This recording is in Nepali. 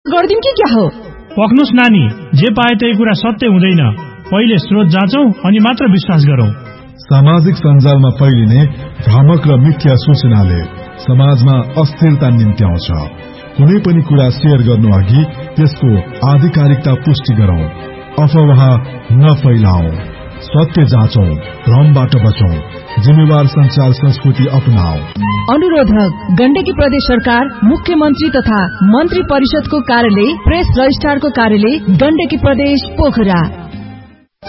गर्दिम कि क्या हो? पक्नुस् नानी, जे पाए त्यही कुरा सत्य हुँदैन। पहिले स्रोत जाँचौं अनि मात्र विश्वास गरौं। सामाजिक सञ्जालमा फैलिने भ्रामक र मिथ्या सूचनाले समाजमा अस्थिरता निम्त्याउँछ। कुनै पनि कुरा शेयर गर्नु अघि त्यसको आधिकारिकता पुष्टि गरौं। अफवाह नफैलाऊ, सत्य जाँचौं, भ्रमबाट बचौं, जिम्मेवार संचार संस्कृति अपनाऊ। अनुरोधक गण्डकी प्रदेश सरकार, मुख्यमन्त्री तथा मन्त्री परिषदको कार्यालय, प्रेस रजिस्ट्रारको कार्यालय, गण्डकी प्रदेश पोखरा।